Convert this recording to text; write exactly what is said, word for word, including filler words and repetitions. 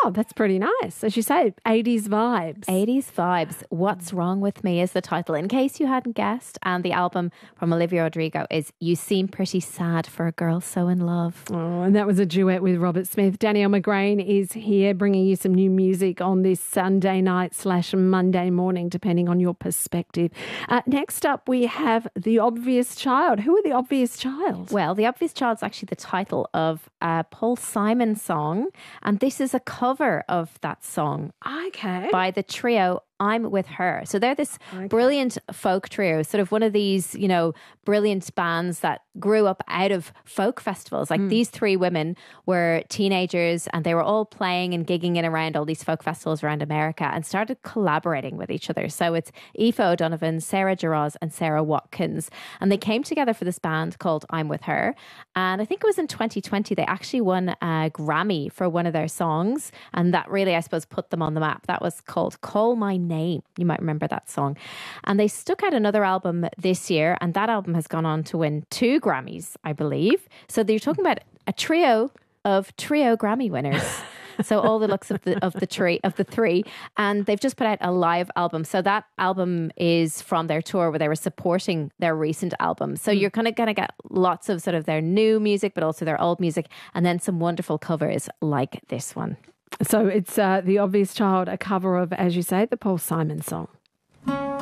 Oh, that's pretty nice. As you say, eighties vibes. eighties vibes. What's Wrong With Me is the title, in case you hadn't guessed. And the album from Olivia Rodrigo is You Seem Pretty Sad for a Girl So In Love. Oh, and that was a duet with Robert Smith. Danielle McGrain is here bringing you some new music on this Sunday night slash Monday morning, depending on your perspective. Uh, next up, we have The Obvious Child. Who are The Obvious Child? Well, The Obvious Child is actually the title of a Paul Simon song. And this is a cover of that song. Okay. By the trio I'm With Her. So they're this okay. brilliant folk trio, sort of one of these, you know, brilliant bands that grew up out of folk festivals. Like mm. these three women were teenagers and they were all playing and gigging in around all these folk festivals around America and started collaborating with each other. So it's Aoife O'Donovan, Sarah Jarosz and Sarah Watkins. And they came together for this band called I'm With Her. And I think it was in twenty twenty, they actually won a Grammy for one of their songs. And that really, I suppose, put them on the map. That was called Call My Name. You might remember that song. And they stuck out another album this year, and that album has gone on to win two Grammys, I believe. So they're talking about a trio of trio Grammy winners. So all the looks of the of the tree of the three, and they've just put out a live album. So that album is from their tour where they were supporting their recent album. So mm. you're kind of going to get lots of sort of their new music, but also their old music, and then some wonderful covers like this one. So it's uh, The Obvious Child, a cover of, as you say, the Paul Simon song.